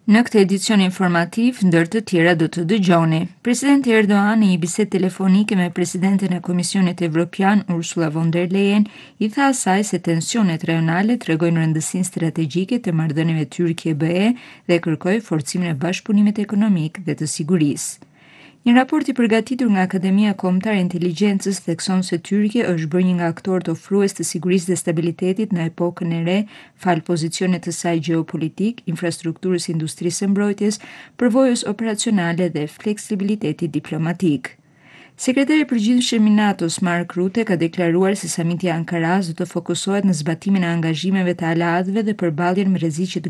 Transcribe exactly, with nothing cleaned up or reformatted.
Në këtë edicion informativ, ndër të tjera do të dëgjoni. Presidenti Erdogan në një bisedë telefonike me presidenten e Komisionit Evropian Ursula von der Leyen i tha asaj se tensionet rajonale tregojnë rëndësinë strategjike të marrëdhënieve Turqie-B E dhe kërkoi forcimin e bashkëpunimit ekonomik dhe të sigurisë. Një raport i përgatitur nga Akademia Kombëtare e Inteligjencës thekson se Turqia është bërë një nga aktorët ofrues të sigurisë dhe stabilitetit në epokën e re, fal pozicionit të saj gjeopolitik, infrastrukturës së industrisë së mbrojtjes, përvojës operacionale dhe fleksibilitetit diplomatik. Sekretari i përgjithshëm i NATO-s Mark Rutte ka deklaruar se samiti i Ankaras do të fokusohet në zbatimin e angazhimeve të aleatëve dhe përballjen me rreziqet